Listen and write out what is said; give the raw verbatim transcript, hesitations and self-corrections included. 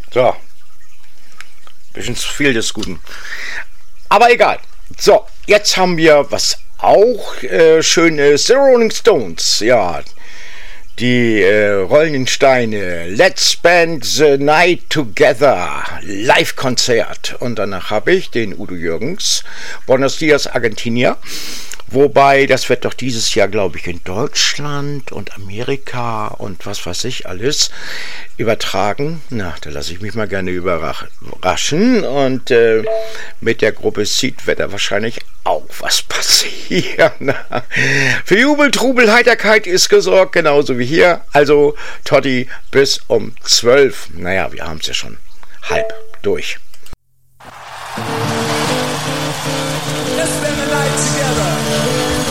So. Bisschen zu viel des Guten. Aber egal. So, jetzt haben wir, was auch äh, schön ist, The Rolling Stones. Ja, die äh, Rollenden Steine. Let's Spend the Night Together. Live-Konzert. Und danach habe ich den Udo Jürgens. Buenos Dias, Argentinier. Wobei, das wird doch dieses Jahr, glaube ich, in Deutschland und Amerika und was weiß ich alles übertragen. Na, da lasse ich mich mal gerne überraschen. Und äh, mit der Gruppe Seed wird da wahrscheinlich auch was passieren. Für Jubel, Trubel, Heiterkeit ist gesorgt, genauso wie hier. Also, Totti, bis um zwölf. Naja, wir haben es ja schon halb durch.